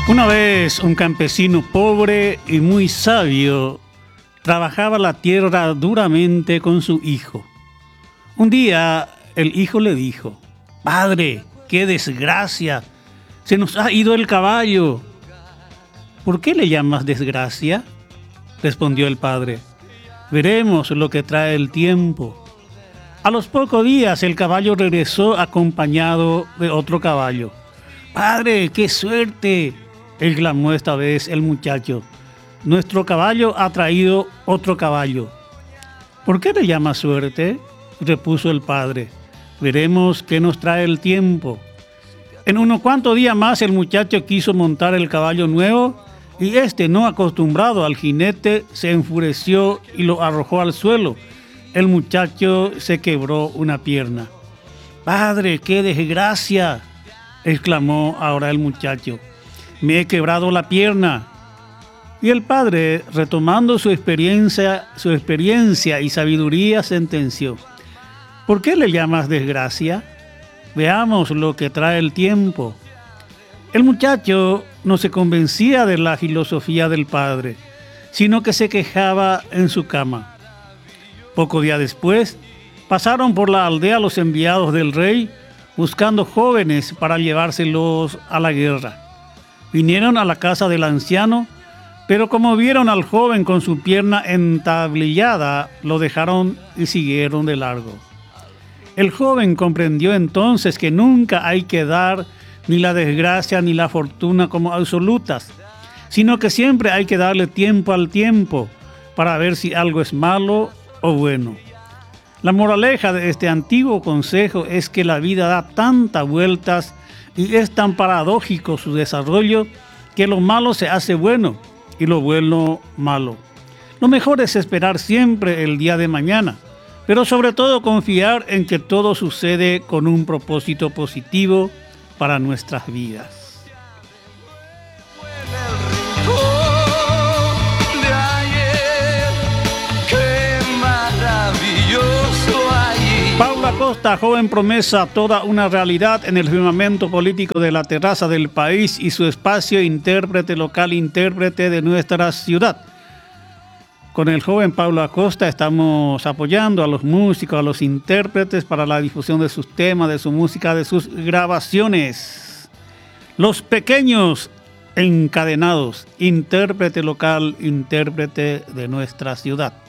Una vez un campesino pobre y muy sabio trabajaba la tierra duramente con su hijo. Un día el hijo le dijo: «Padre, qué desgracia, se nos ha ido el caballo». «¿Por qué le llamas desgracia?», respondió el padre. «Veremos lo que trae el tiempo». A los pocos días el caballo regresó acompañado de otro caballo. «Padre, qué suerte», exclamó esta vez el muchacho. «Nuestro caballo ha traído otro caballo». «¿Por qué le llamas suerte?», repuso el padre. «Veremos qué nos trae el tiempo». En unos cuantos días más el muchacho quiso montar el caballo nuevo y este, no acostumbrado al jinete, se enfureció y lo arrojó al suelo. El muchacho se quebró una pierna. «Padre, qué desgracia», exclamó ahora el muchacho. «Me he quebrado la pierna». Y el padre, retomando su experiencia y sabiduría, sentenció: «¿Por qué le llamas desgracia? Veamos lo que trae el tiempo». El muchacho no se convencía de la filosofía del padre, sino que se quejaba en su cama. Poco día después, pasaron por la aldea los enviados del rey buscando jóvenes para llevárselos a la guerra. Vinieron a la casa del anciano, pero como vieron al joven con su pierna entablillada, lo dejaron y siguieron de largo. El joven comprendió entonces que nunca hay que dar ni la desgracia ni la fortuna como absolutas, sino que siempre hay que darle tiempo al tiempo para ver si algo es malo o bueno. La moraleja de este antiguo consejo es que la vida da tantas vueltas y es tan paradójico su desarrollo que lo malo se hace bueno y lo bueno malo. Lo mejor es esperar siempre el día de mañana, pero sobre todo confiar en que todo sucede con un propósito positivo para nuestras vidas. Paula Costa, joven promesa, toda una realidad en el firmamento político de la terraza del país y su espacio intérprete local, intérprete de nuestra ciudad. Con el joven Paula Costa estamos apoyando a los músicos, a los intérpretes para la difusión de sus temas, de su música, de sus grabaciones. Los pequeños encadenados, intérprete local, intérprete de nuestra ciudad.